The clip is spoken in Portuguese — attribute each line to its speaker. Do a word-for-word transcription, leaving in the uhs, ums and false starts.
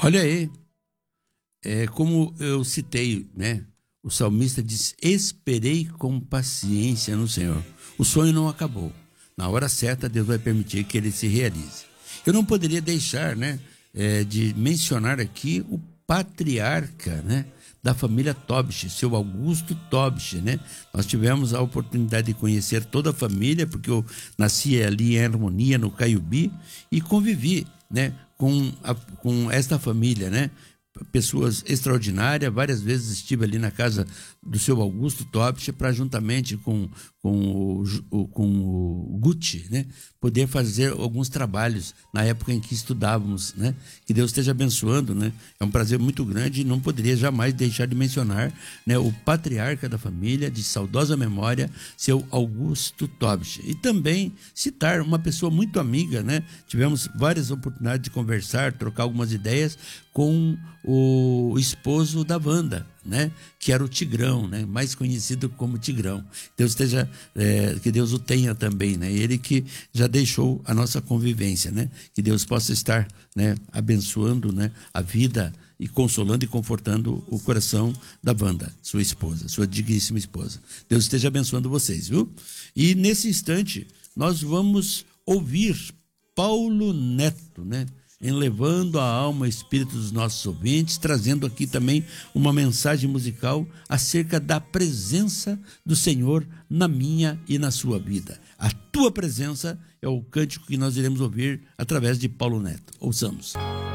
Speaker 1: Olha aí, é, como eu citei, né? O salmista diz: esperei com paciência no Senhor. O sonho não acabou. Na hora certa, Deus vai permitir que ele se realize. Eu não poderia deixar, né, é, de mencionar aqui o patriarca, né, da família Tobich, seu Augusto Tobich, né? Nós tivemos a oportunidade de conhecer toda a família, porque eu nasci ali em Harmonia, no Caiubi, e convivi, né, com, a, com esta família, né? Pessoas extraordinárias. Várias vezes estive ali na casa do seu Augusto Tobich para, juntamente com, com, o, com o Gucci, né, poder fazer alguns trabalhos na época em que estudávamos, né? Que Deus esteja abençoando, né? É um prazer muito grande e não poderia jamais deixar de mencionar, né, o patriarca da família, de saudosa memória, seu Augusto Tobich. E também citar uma pessoa muito amiga, né? Tivemos várias oportunidades de conversar, trocar algumas ideias com o esposo da Wanda, né, que era o Tigrão, né, mais conhecido como Tigrão. Deus esteja, é, que Deus o tenha também, né, ele que já deixou a nossa convivência, né, que Deus possa estar, né, abençoando, né, a vida e consolando e confortando o coração da Wanda, sua esposa, sua digníssima esposa. Deus esteja abençoando vocês, viu? E nesse instante nós vamos ouvir Paulo Neto, né, elevando a alma e espírito dos nossos ouvintes, trazendo aqui também uma mensagem musical acerca da presença do Senhor na minha e na sua vida. A tua presença é o cântico que nós iremos ouvir através de Paulo Neto. Ouçamos.